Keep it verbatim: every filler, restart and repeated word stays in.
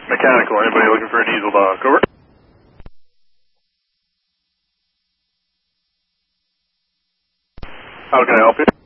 Mechanical, anybody looking for a diesel dock? Over. How can I help you?